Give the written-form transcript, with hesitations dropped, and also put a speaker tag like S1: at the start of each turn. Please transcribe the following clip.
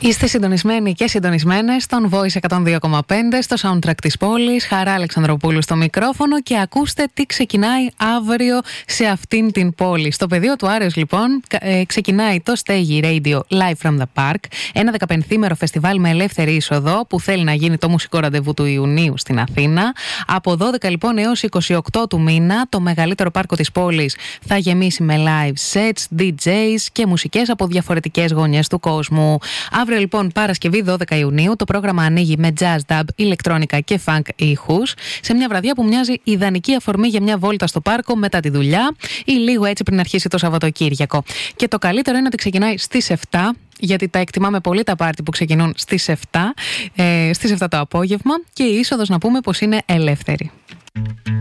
S1: Είστε συντονισμένοι και συντονισμένες στον Voice 102,5 στο soundtrack της πόλης. Χαρά Αλεξανδροπούλου στο μικρόφωνο και ακούστε τι ξεκινάει αύριο σε αυτήν την πόλη. Στο πεδίο του Άρεως λοιπόν ξεκινάει το Stegi Radio Live from the Park, ένα 15ήμερο φεστιβάλ με ελεύθερη είσοδο που θέλει να γίνει το μουσικό ραντεβού του Ιουνίου στην Αθήνα. Από 12 λοιπόν έως 28 του μήνα το μεγαλύτερο πάρκο της πόλης θα γεμίσει με live sets, DJs και μουσικές από διαφορετικές γωνιές του κόσμου. Αύριο λοιπόν Παρασκευή 12 Ιουνίου το πρόγραμμα ανοίγει με jazz, dub, ηλεκτρόνικα και funk ήχους σε μια βραδιά που μοιάζει ιδανική αφορμή για μια βόλτα στο πάρκο μετά τη δουλειά ή λίγο έτσι πριν αρχίσει το Σαββατοκύριακο. Και το καλύτερο είναι ότι ξεκινάει στις 7, γιατί τα εκτιμάμε πολύ τα πάρτι που ξεκινούν στις 7 το απόγευμα και η είσοδος να πούμε πως είναι ελεύθερη.